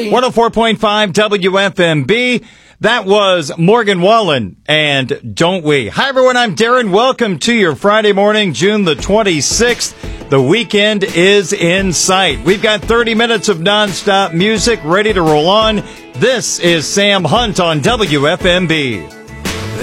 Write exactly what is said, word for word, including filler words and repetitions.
one oh four point five W F M B. That was Morgan Wallen and Don't We. Hi, everyone. I'm Darren. Welcome to your Friday morning, June the twenty-sixth. The weekend is in sight. We've got thirty minutes of nonstop music ready to roll on. This is Sam Hunt on W F M B.